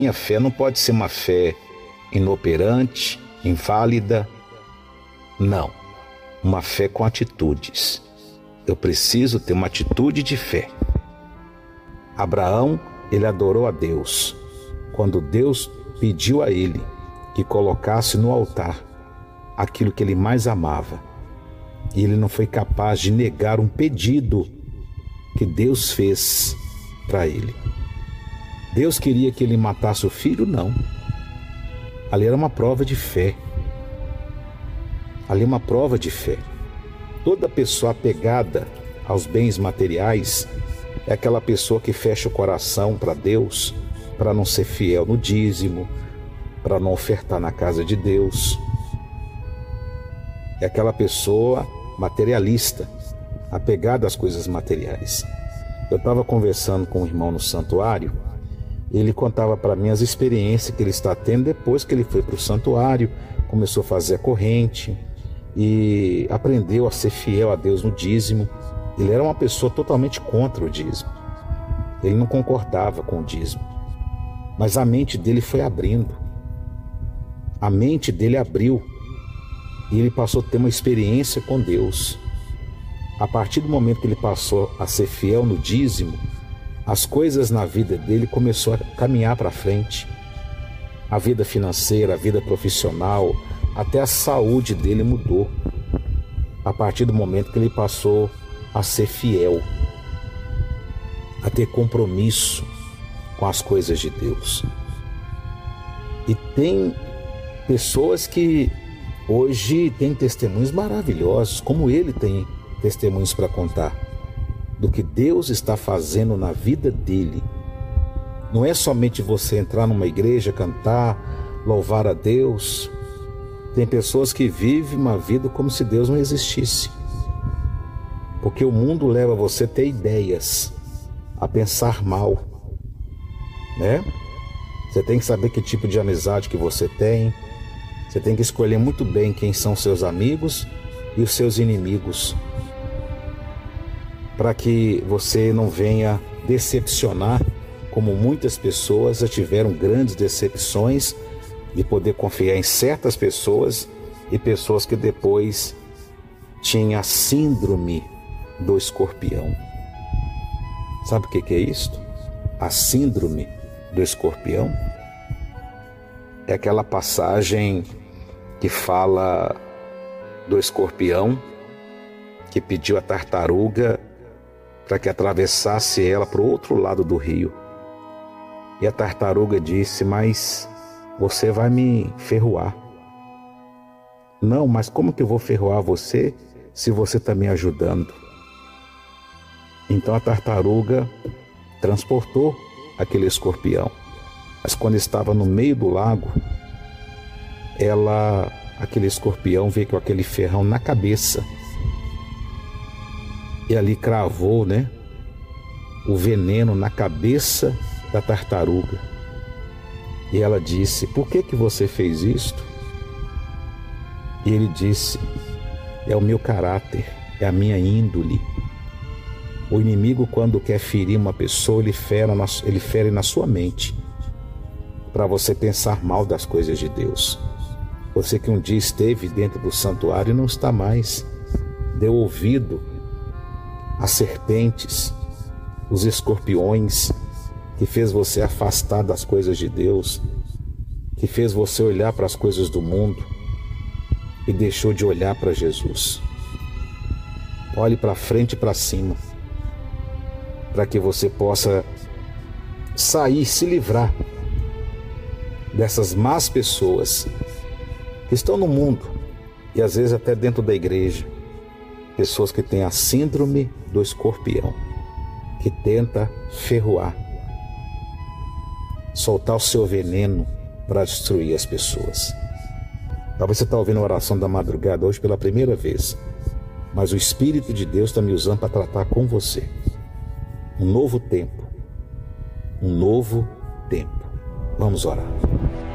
Minha fé não pode ser uma fé inoperante, inválida. Não. Uma fé com atitudes. Eu preciso ter uma atitude de fé. Abraão, ele adorou a Deus quando Deus pediu a ele que colocasse no altar aquilo que ele mais amava. E ele não foi capaz de negar um pedido que Deus fez para ele. Deus queria que ele matasse o filho? Não. Ali era uma prova de fé. Ali é uma prova de fé. Toda pessoa apegada aos bens materiais é aquela pessoa que fecha o coração para Deus, para não ser fiel no dízimo, para não ofertar na casa de Deus. É aquela pessoa materialista, apegada às coisas materiais. Eu estava conversando com um irmão no santuário. Ele contava para mim as experiências que ele está tendo depois que ele foi para o santuário, começou a fazer a corrente e aprendeu a ser fiel a Deus no dízimo. Ele era uma pessoa totalmente contra o dízimo. Ele não concordava com o dízimo. Mas a mente dele foi abrindo. A mente dele abriu e ele passou a ter uma experiência com Deus. A partir do momento que ele passou a ser fiel no dízimo, as coisas na vida dele começou a caminhar para frente. A vida financeira, a vida profissional, até a saúde dele mudou. A partir do momento que ele passou a ser fiel, a ter compromisso com as coisas de Deus. E tem pessoas que hoje têm testemunhos maravilhosos, como ele tem testemunhos para contar, do que Deus está fazendo na vida dele. Não é somente você entrar numa igreja, cantar, louvar a Deus. Tem pessoas que vivem uma vida como se Deus não existisse. Porque o mundo leva você a ter ideias, a pensar mal, né? Você tem que saber que tipo de amizade que você tem. Você tem que escolher muito bem quem são seus amigos e os seus inimigos, para que você não venha decepcionar, como muitas pessoas já tiveram grandes decepções de poder confiar em certas pessoas e pessoas que depois tinham a síndrome do escorpião. Sabe o que é isto? A síndrome do escorpião é aquela passagem que fala do escorpião que pediu a tartaruga para que atravessasse ela para o outro lado do rio. E a tartaruga disse: mas você vai me ferroar. Não, mas como que eu vou ferroar você se você está me ajudando? Então a tartaruga transportou aquele escorpião. Mas quando estava no meio do lago, aquele escorpião veio com aquele ferrão na cabeça. E ali cravou, né, o veneno na cabeça da tartaruga. E ela disse: por que você fez isto? E ele disse: é o meu caráter, é a minha índole. O inimigo, quando quer ferir uma pessoa, ele fere na sua mente, para você pensar mal das coisas de Deus. Você que um dia esteve dentro do santuário e não está mais, deu ouvido às serpentes, os escorpiões, que fez você afastar das coisas de Deus, que fez você olhar para as coisas do mundo e deixou de olhar para Jesus. Olhe para frente e para cima, para que você possa sair, se livrar dessas más pessoas que estão no mundo e às vezes até dentro da igreja, pessoas que têm a síndrome do escorpião, que tenta ferroar, soltar o seu veneno para destruir as pessoas. Talvez você está ouvindo a oração da madrugada hoje pela primeira vez, mas o Espírito de Deus está me usando para tratar com você. Um novo tempo. Um novo tempo. Vamos orar.